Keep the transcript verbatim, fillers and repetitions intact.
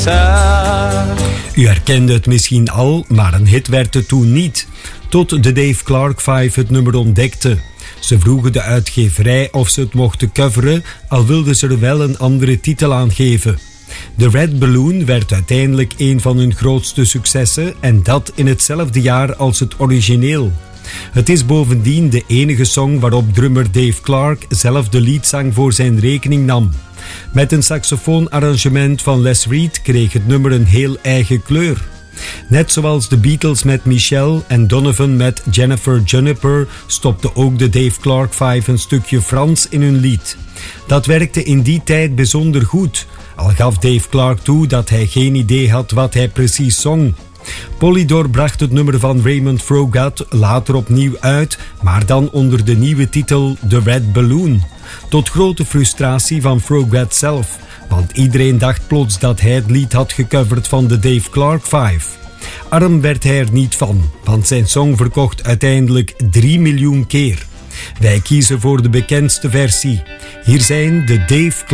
U herkende het misschien al, maar een hit werd het toen niet. Tot de Dave Clark vijf het nummer ontdekte. Ze vroegen de uitgeverij of ze het mochten coveren, al wilden ze er wel een andere titel aan geven. The Red Balloon werd uiteindelijk een van hun grootste successen en dat in hetzelfde jaar als het origineel. Het is bovendien de enige song waarop drummer Dave Clark zelf de leadzang voor zijn rekening nam. Met een saxofoonarrangement van Les Reed kreeg het nummer een heel eigen kleur. Net zoals de Beatles met Michelle en Donovan met Jennifer Juniper stopte ook de Dave Clark vijf een stukje Frans in hun lied. Dat werkte in die tijd bijzonder goed, al gaf Dave Clark toe dat hij geen idee had wat hij precies zong. Polydor bracht het nummer van Raymond Frogat later opnieuw uit, maar dan onder de nieuwe titel The Red Balloon. Tot grote frustratie van Frogat zelf, want iedereen dacht plots dat hij het lied had gecoverd van de Dave Clark vijf. Arm werd hij er niet van, want zijn song verkocht uiteindelijk drie miljoen keer. Wij kiezen voor de bekendste versie. Hier zijn de Dave Clark